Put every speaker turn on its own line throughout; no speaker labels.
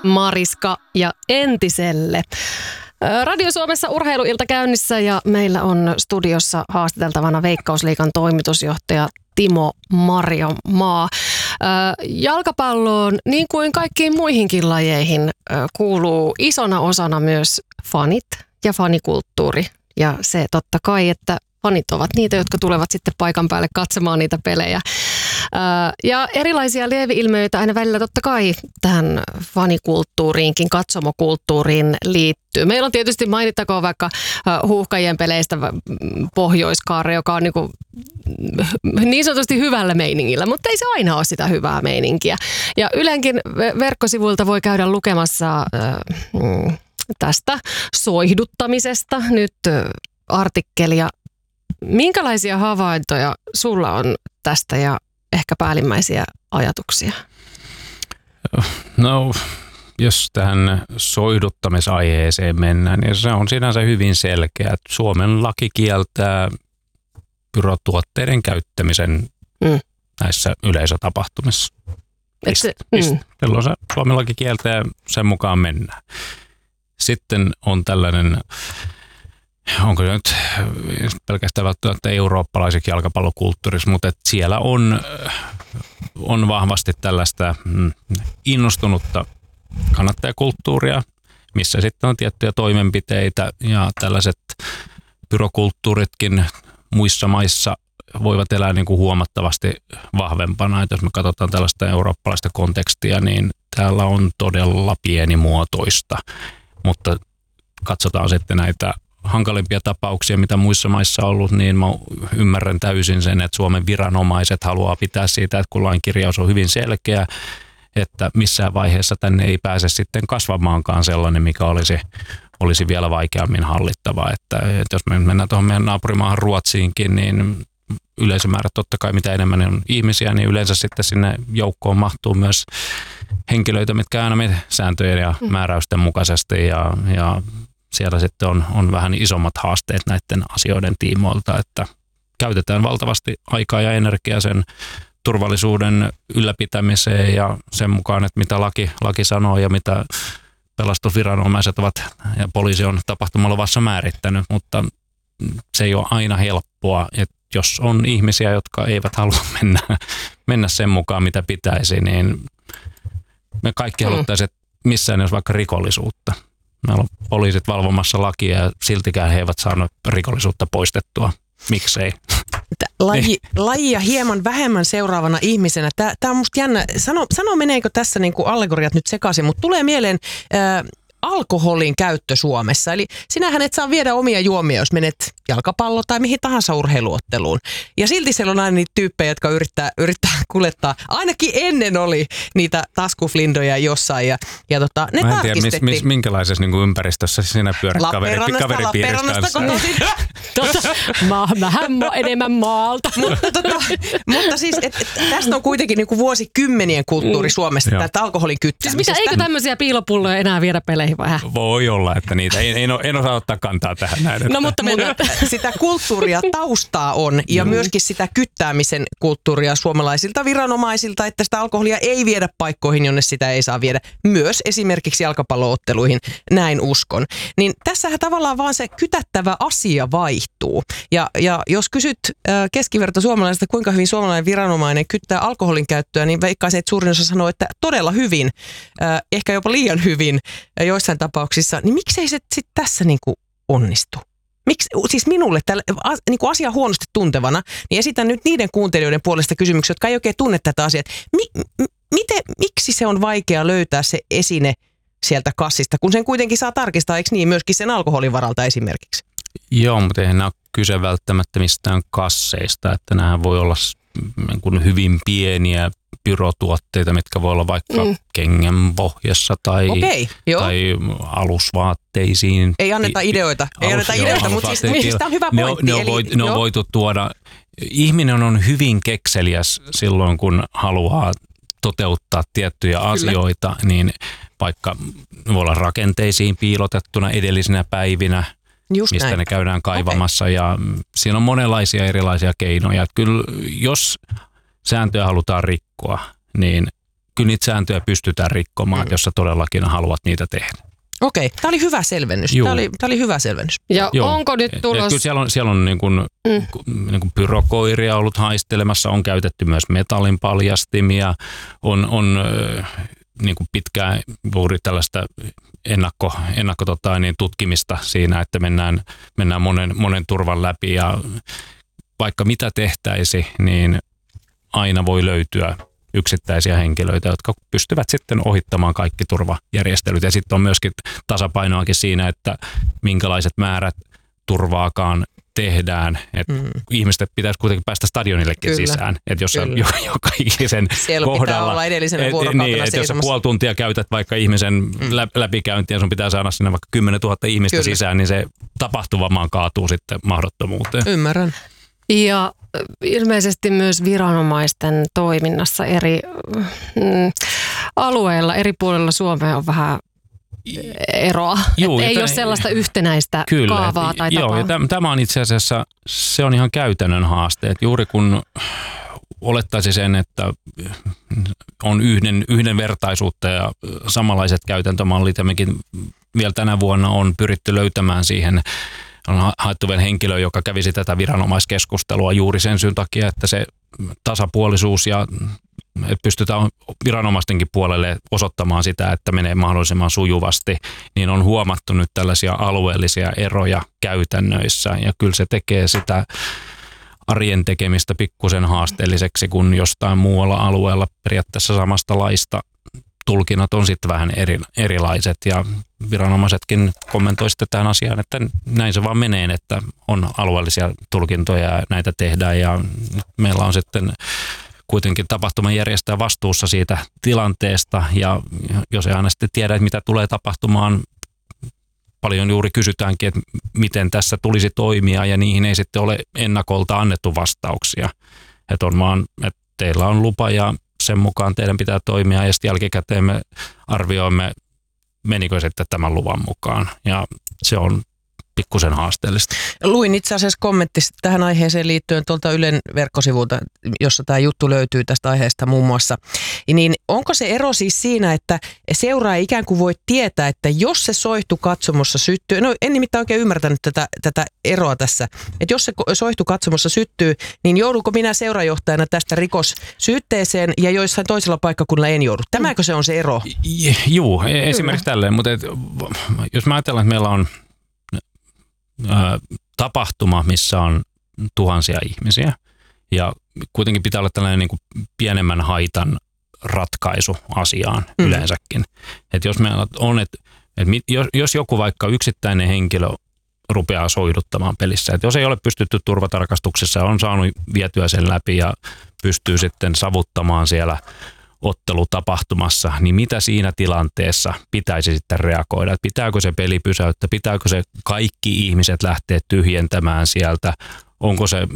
Mariska ja Entiselle. Radio Suomessa urheiluilta käynnissä ja meillä on studiossa haastateltavana Veikkausliigan toimitusjohtaja Timo Marjamaa. Jalkapalloon, niin kuin kaikkiin muihinkin lajeihin, kuuluu isona osana myös fanit ja fanikulttuuri. Ja se totta kai, että fanit ovat niitä, jotka tulevat sitten paikan päälle katsomaan niitä pelejä. Ja erilaisia lieveilmiöitä aina välillä totta kai tähän fanikulttuuriinkin, katsomokulttuuriin liittyy. Meillä on tietysti mainittakoon vaikka Huuhkajien peleistä Pohjoiskaare, joka on niin sanotusti hyvällä meiningillä, mutta ei se aina ole sitä hyvää meininkiä. Ja Ylenkin verkkosivuilta voi käydä lukemassa tästä soihduttamisesta nyt artikkelia. Minkälaisia havaintoja sulla on tästä ja ehkä päällimmäisiä ajatuksia?
No, jos tähän soihduttamisaiheeseen mennään, niin se on sinänsä hyvin selkeä. Suomen laki kieltää pyrotuotteiden käyttämisen näissä yleisötapahtumissa. Silloin se Suomen laki kieltää, sen mukaan mennään. Sitten on tällainen, onko se nyt pelkästään välttämättä eurooppalaiseksi jalkapallokulttuurissa, mutta että siellä on vahvasti tällaista innostunutta kannattajakulttuuria, missä sitten on tiettyjä toimenpiteitä ja tällaiset pyrokulttuuritkin muissa maissa voivat elää niin kuin huomattavasti vahvempana. Että jos me katsotaan tällaista eurooppalaista kontekstia, niin täällä on todella pienimuotoista, mutta katsotaan sitten näitä hankalimpia tapauksia, mitä muissa maissa on ollut, niin mä ymmärrän täysin sen, että Suomen viranomaiset haluaa pitää siitä, että kun lainkirjaus on hyvin selkeä, että missään vaiheessa tänne ei pääse sitten kasvamaankaan sellainen, mikä olisi vielä vaikeammin hallittava. Että jos me mennään tuohon meidän naapurimaahan Ruotsiinkin, niin yleisömäärät totta kai mitä enemmän on ihmisiä, niin yleensä sitten sinne joukkoon mahtuu myös henkilöitä, mitkä aina menee sääntöjen ja määräysten mukaisesti ja siellä sitten on vähän isommat haasteet näiden asioiden tiimoilta, että käytetään valtavasti aikaa ja energiaa sen turvallisuuden ylläpitämiseen ja sen mukaan, että mitä laki sanoo ja mitä pelastusviranomaiset ovat ja poliisi on tapahtumaluvassa määrittänyt, mutta se ei ole aina helppoa, että jos on ihmisiä, jotka eivät halua mennä sen mukaan, mitä pitäisi, niin me kaikki haluttaisiin, että missään ei olisi vaikka rikollisuutta. Meillä on poliisit valvomassa lakia ja siltikään he eivät saanut rikollisuutta poistettua. Miksei?
Lajia hieman vähemmän seuraavana ihmisenä. Tämä on musta jännä. Sano meneekö tässä niin kuin allegoriat nyt sekaisin, mutta tulee mieleen alkoholin käyttö Suomessa. Eli sinähän et saa viedä omia juomia, jos menet jalkapallo- tai mihin tahansa urheiluotteluun. Ja silti siellä on aina niitä tyyppejä, jotka yrittää kuljettaa. Ainakin ennen oli niitä taskuflindoja jossain. Ja ne
mä en
tarkistettiin.
tiedä, minkälaisessa niin kuin ympäristössä sinä pyörät kaveripiirissä kanssa.
Vähän enemmän maalta.
mutta siis, tästä on kuitenkin niin kuin vuosikymmenien kulttuuri Suomessa, tästä alkoholin kyttäämisestä.
Siis eikö tämmöisiä piilopulloja enää viedä peleihin vähän?
Voi olla, että niitä en osaa ottaa kantaa tähän näin.
No mutta
sitä kulttuuria taustaa on ja myöskin sitä kyttäämisen kulttuuria suomalaisilta viranomaisilta, että sitä alkoholia ei viedä paikkoihin, jonne sitä ei saa viedä. Myös esimerkiksi jalkapallootteluihin, näin uskon. Niin tässähän tavallaan vaan se kytättävä asia vaihtuu. Ja jos kysyt keskiverto suomalaisesta, kuinka hyvin suomalainen viranomainen kyttää alkoholin käyttöä, niin veikkaisin, että suurin osa sanoo, että todella hyvin, ehkä jopa liian hyvin joissain tapauksissa. Niin miksei se sitten tässä niinku onnistu? Miksi, siis minulle niin kuin asia huonosti tuntevana, niin esitän nyt niiden kuuntelijoiden puolesta kysymyksiä, jotka ei oikein tunne tätä asiaa. Miksi se on vaikea löytää se esine sieltä kassista, kun sen kuitenkin saa tarkistaa, eikö niin, myöskin sen alkoholin varalta esimerkiksi?
Joo, mutta eihän nämä ole kyse välttämättä mistään kasseista, että nämä voi olla hyvin pieniä pyrotuotteita, mitkä voi olla vaikka kengänpohjassa tai alusvaatteisiin.
Ei anneta ideoita, mutta siis mistä on hyvä pointti.
Ne on voitu tuoda. Ihminen on hyvin kekseliäs silloin, kun haluaa toteuttaa tiettyjä asioita, niin vaikka voi olla rakenteisiin piilotettuna edellisinä päivinä, mistä näin. Ne käydään kaivamassa ja siinä on monenlaisia erilaisia keinoja. Kyllä jos sääntöjä halutaan rikkoa, niin kyllä niitä sääntöjä pystytään rikkomaan, jos sä todellakin haluat niitä tehdä.
Okei, tämä oli hyvä selvennys. Tämä oli hyvä selvennys.
Ja onko nyt tulos?
Kyllä siellä on niin kuin pyrokoiria ollut haistelemassa, on käytetty myös metallin paljastimia, on niin kuin pitkään juuri tällaista tutkimista siinä, että mennään monen turvan läpi ja vaikka mitä tehtäisi, niin aina voi löytyä yksittäisiä henkilöitä, jotka pystyvät sitten ohittamaan kaikki turvajärjestelyt. Ja sitten on myöskin tasapainoakin siinä, että minkälaiset määrät turvaakaan tehdään. Että ihmiset pitäisi kuitenkin päästä stadionillekin sisään. Että jos joka ikisen
siellä kohdalla pitää olla edellisenä vuorokautena
että jos sä puoli tuntia käytät vaikka ihmisen läpikäyntiä ja sun pitää saada sinne vaikka 10 000 ihmistä sisään, niin se tapahtuvamaan kaatuu sitten mahdottomuuteen.
Ymmärrän.
Ja ilmeisesti myös viranomaisten toiminnassa eri alueilla, eri puolilla Suomea on vähän eroa. Ei ole sellaista yhtenäistä kaavaa tai tapaa.
Joo, ja tämä on itse asiassa, se on ihan käytännön haaste. Että juuri kun olettaisi sen, että on yhdenvertaisuutta ja samanlaiset käytäntömallit, ja mekin vielä tänä vuonna on pyritty löytämään siihen, on haettu vielä henkilö, joka kävisi tätä viranomaiskeskustelua juuri sen syyn takia, että se tasapuolisuus ja että pystytään viranomaistenkin puolelle osoittamaan sitä, että menee mahdollisimman sujuvasti, niin on huomattu nyt tällaisia alueellisia eroja käytännöissä. Ja kyllä se tekee sitä arjen tekemistä pikkusen haasteelliseksi, kun jostain muualla alueella periaatteessa samasta laista tulkinnat on sitten vähän erilaiset ja viranomaisetkin kommentoi sitten tähän asiaan, että näin se vaan menee, että on alueellisia tulkintoja ja näitä tehdään ja meillä on sitten kuitenkin tapahtuman järjestäjä vastuussa siitä tilanteesta ja jos ei aina sitten tiedä, että mitä tulee tapahtumaan, paljon juuri kysytäänkin, että miten tässä tulisi toimia ja niihin ei sitten ole ennakolta annettu vastauksia. Että on vaan, että teillä on lupa ja sen mukaan teidän pitää toimia ja sitten jälkikäteen me arvioimme, menikö sitten tämän luvan mukaan ja se on pikkusen haasteellista.
Luin itse asiassa kommentti tähän aiheeseen liittyen tuolta Ylen verkkosivulta, jossa tämä juttu löytyy tästä aiheesta muun muassa. Niin onko se ero siis siinä, että seuraaja ikään kuin voi tietää, että jos se soihtu katsomossa syttyy, no en nimittäin oikein ymmärtänyt tätä eroa tässä, että jos se soihtu katsomossa syttyy, niin joudunko minä seurajohtajana tästä rikossyytteeseen ja joissain toisella paikkakunnalla en joudu? Tämäkö se on se ero?
Joo, esimerkiksi tälleen, mutta jos mä ajatellaan, että meillä on tapahtuma, missä on tuhansia ihmisiä ja kuitenkin pitää olla tällainen niin kuin pienemmän haitan ratkaisu asiaan yleensäkin. Että jos meillä on, jos joku vaikka yksittäinen henkilö rupeaa soihduttamaan pelissä, että jos ei ole pystytty turvatarkastuksessa ja on saanut vietyä sen läpi ja pystyy sitten savuttamaan siellä ottelutapahtumassa, niin mitä siinä tilanteessa pitäisi sitten reagoida? Että pitääkö se peli pysäyttää? Pitääkö se kaikki ihmiset lähteä tyhjentämään sieltä? Onko se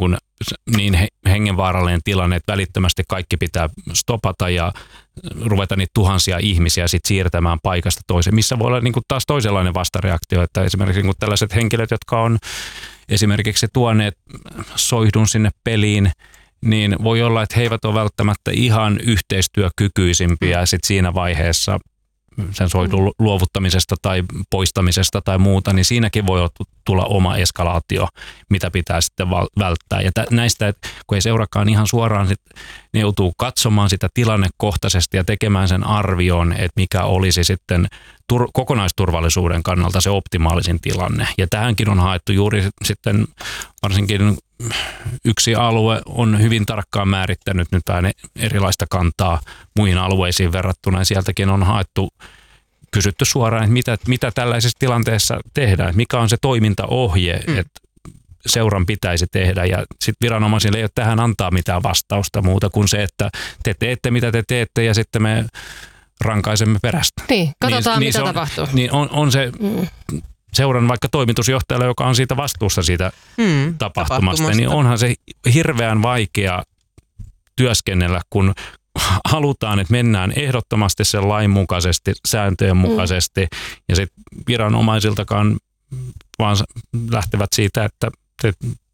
niin hengenvaarallinen tilanne, että välittömästi kaikki pitää stopata ja ruveta niitä tuhansia ihmisiä sit siirtämään paikasta toiseen, missä voi olla niin kuin taas toisenlainen vastareaktio, että esimerkiksi niin kuin tällaiset henkilöt, jotka on esimerkiksi tuoneet soihdun sinne peliin, niin voi olla, että he eivät ole välttämättä ihan yhteistyökykyisimpiä sit siinä vaiheessa sen soidun luovuttamisesta tai poistamisesta tai muuta, niin siinäkin voi tulla oma eskalaatio, mitä pitää sitten välttää. Ja näistä, kun ei seurakaan ihan suoraan, ne joutuu katsomaan sitä tilannekohtaisesti ja tekemään sen arvion, että mikä olisi sitten kokonaisturvallisuuden kannalta se optimaalisin tilanne. Ja tähänkin on haettu juuri sitten varsinkin yksi alue on hyvin tarkkaan määrittänyt nyt vähän erilaista kantaa muihin alueisiin verrattuna. Ja sieltäkin on haettu, kysytty suoraan, että mitä tällaisessa tilanteessa tehdään, mikä on se toimintaohje, että seuran pitäisi tehdä. Ja sitten viranomaisille ei ole tähän antaa mitään vastausta muuta kuin se, että te teette mitä te teette ja sitten me rankaisemme perästä.
Niin, katsotaan mitä tapahtuu.
Niin on se seuran vaikka toimitusjohtajalle, joka on siitä vastuussa siitä tapahtumasta, niin onhan se hirveän vaikea työskennellä, kun halutaan, että mennään ehdottomasti sen lain mukaisesti, sääntöjen mukaisesti, ja sitten viranomaisiltakaan vaan lähtevät siitä, että te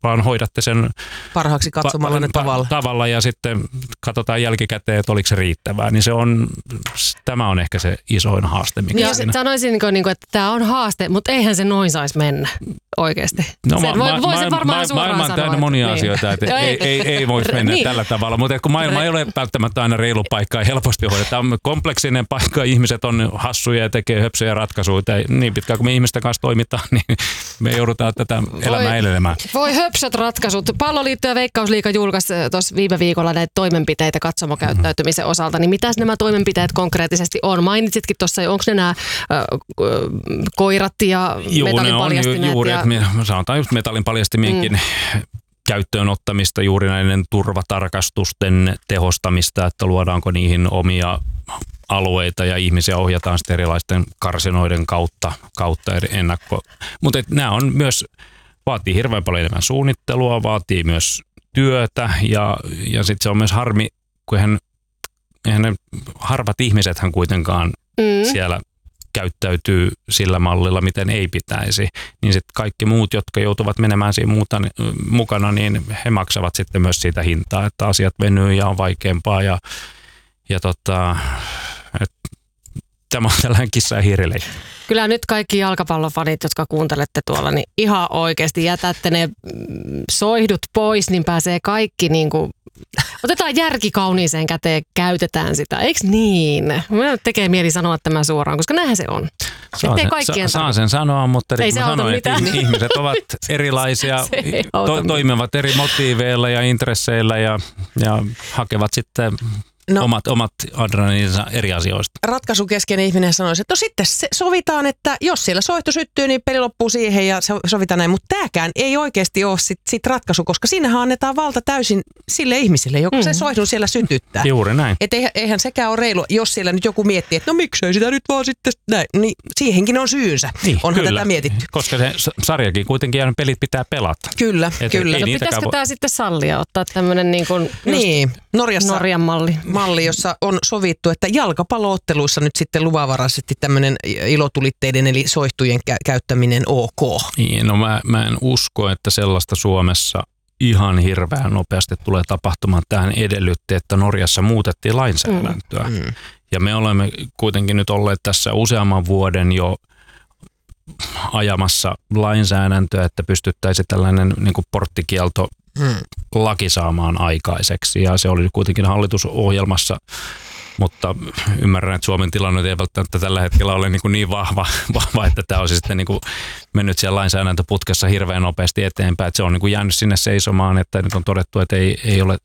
vaan hoidatte sen
parhaaksi katsomallanne
tavalla ja sitten katsotaan jälkikäteen, että oliko se riittävää. Niin tämä on ehkä se isoin haaste, mikä
ja sanoisin, että tämä on haaste, mutta eihän se noin saisi mennä oikeasti.
No,
voi se varmaan suoraan
maailma on
sanoa.
täynnä monia asioita, että ei voisi mennä
niin.
tällä tavalla, mutta kun maailma ei ole välttämättä aina reilu paikka ja helposti hoideta. On kompleksinen paikka, ihmiset on hassuja ja tekee höpsöjä ratkaisuja. Niin pitkään kuin me ihmisten kanssa toimitaan, niin me joudutaan tätä elämää elämään.
Voi höpsöt ratkaisut. Palloliitto ja Veikkausliiga julkaisi tuossa viime viikolla näitä toimenpiteitä katsomokäyttäytymisen osalta. Niin mitäs nämä toimenpiteet konkreettisesti on? Mainitsitkin tuossa, onko ne nämä koirat ja metallinpaljastimet?
Juuri, että sanotaan just metallinpaljastimienkin käyttöön ottamista, juuri näiden turvatarkastusten tehostamista, että luodaanko niihin omia alueita ja ihmisiä ohjataan sitten erilaisten karsinoiden kautta eri ennakko. Mutta nämä on myös, vaatii hirveän paljon enemmän suunnittelua, vaatii myös työtä ja sitten se on myös harmi, kun eihän ne harvat ihmisethän kuitenkaan siellä käyttäytyy sillä mallilla, miten ei pitäisi, niin sitten kaikki muut, jotka joutuvat menemään siinä mukana, niin he maksavat sitten myös siitä hintaa, että asiat venyy ja on vaikeampaa tämä on tällainen kissa- ja hiirileikki.
Kyllä nyt kaikki jalkapallofanit, jotka kuuntelette tuolla, niin ihan oikeasti jätätte ne soihdut pois, niin pääsee kaikki otetaan järki kauniiseen käteen, käytetään sitä. Eikö niin? Minä tekee mieli sanoa tämän suoraan, koska näinhän se on.
Saa sen sanoa, mutta
ei se
sanoin, että ihmiset ovat erilaisia, toimivat eri motiiveilla ja intresseillä ja hakevat sitten omat adrenaliininsa eri asioista.
Ratkaisukeskeinen ihminen sanoisi, että sitten sovitaan, että jos siellä soihtu syttyy, niin peli loppuu siihen ja sovitaan näin. Mutta tämäkään ei oikeasti ole sit ratkaisu, koska siinähän annetaan valta täysin sille ihmiselle, joka se soihdun siellä sytyttää.
Juuri näin.
Että eihän sekään ole reilu, jos siellä nyt joku miettii, että no miksei sitä nyt vaan sitten näin. Niin siihenkin on syynsä. Niin, onhan tätä mietitty.
Koska se sarjakin kuitenkin ja pelit pitää pelata.
Kyllä.
Pitäisikö tämä sitten sallia, ottaa tämmöinen Norjan
malli, jossa on sovittu, että jalkapallootteluissa nyt sitten luvanvaraisesti tämmöinen ilotulitteiden eli soihtujen käyttäminen ok.
Niin, no mä en usko, että sellaista Suomessa ihan hirveän nopeasti tulee tapahtumaan. Tähän edellytti, että Norjassa muutettiin lainsäädäntöä. Ja me olemme kuitenkin nyt olleet tässä useamman vuoden jo ajamassa lainsäädäntöä, että pystyttäisiin tällainen niin kuin porttikielto laki saamaan aikaiseksi ja se oli kuitenkin hallitusohjelmassa, mutta ymmärrän, että Suomen tilanne ei välttämättä tällä hetkellä ole niin vahva, että tämä olisi sitten mennyt siellä lainsäädäntöputkessa hirveän nopeasti eteenpäin, että se on jäänyt sinne seisomaan, että nyt on todettu, että ei ole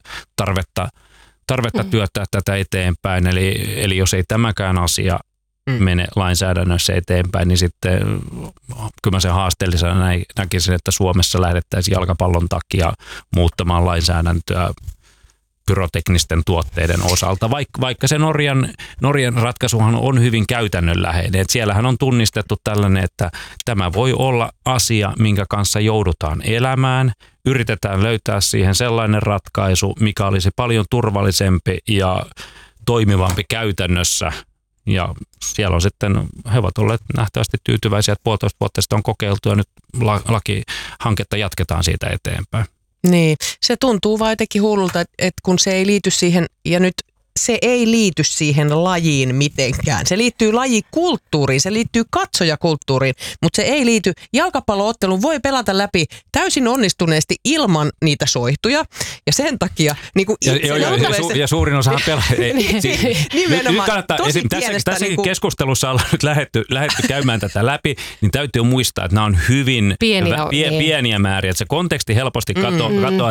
tarvetta työttää tätä eteenpäin, eli jos ei tämäkään asia mene lainsäädännössä eteenpäin, niin sitten kyllä mä sen haasteellisena näkisin, että Suomessa lähdettäisiin jalkapallon takia muuttamaan lainsäädäntöä pyroteknisten tuotteiden osalta, vaikka se Norjan ratkaisuhan on hyvin käytännönläheinen. Et siellähän on tunnistettu tällainen, että tämä voi olla asia, minkä kanssa joudutaan elämään. Yritetään löytää siihen sellainen ratkaisu, mikä olisi paljon turvallisempi ja toimivampi käytännössä. Ja siellä on sitten, he ovat olleet nähtävästi tyytyväisiä, että 1,5 vuotta sitten on kokeiltu ja nyt lakihanketta jatketaan siitä eteenpäin.
Niin, se tuntuu vaan jotenkin hullulta, että kun se ei liity siihen, ja nyt se ei liity siihen lajiin mitenkään. Se liittyy lajikulttuuriin, se liittyy katsojakulttuuriin, mutta se ei liity. Jalkapalloottelun voi pelata läpi täysin onnistuneesti ilman niitä soihtuja, ja sen takia niin kuin
ja suurin osahan pelaa.
Nimenomaan,
tässä keskustelussa ollaan nyt lähdetty käymään tätä läpi, niin täytyy muistaa, että nämä on hyvin pieniä määriä. Että se konteksti helposti katoaa.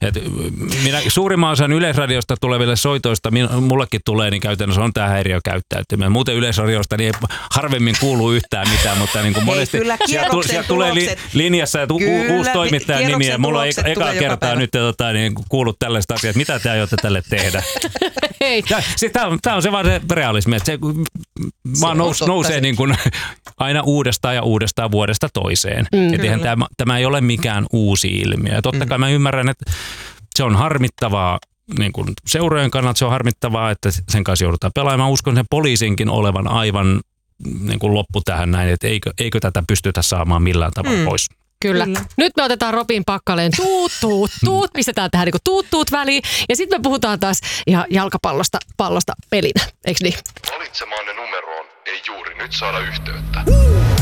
Suurimman osan Yleisradiosta tuleville soitoista mullekin tulee, niin käytännössä on tämä häiriökäyttäytyminen. Muuten Yleisradiosta niin harvemmin kuuluu yhtään mitään, mutta niin kuin monesti sieltä tulee linjassa, että uusi toimittajan nimi, ja mulla on ekaa kertaa nyt niin kuullut tällaista asiaa, että mitä te aiotte tälle tehdä. Tämä on se vaan se realismi, että se vaan nousee niin kuin aina uudestaan ja uudestaan vuodesta toiseen. Tämä ei ole mikään uusi ilmiö. Ja totta kai mä ymmärrän, että se on harmittavaa, niin kuin seurojen kannalta se on harmittavaa, että sen kanssa joudutaan pelaamaan. Uskon sen poliisinkin olevan aivan niin kuin loppu tähän näin, että eikö tätä pystytä saamaan millään tavalla pois.
Kyllä. Nyt me otetaan Robin Pakkaleen tuut, pistetään tähän niin tuut väliin. Ja sitten me puhutaan taas ihan jalkapallosta pelinä, eikö niin?
Valitsemaanne numeroon ei juuri nyt saada yhteyttä.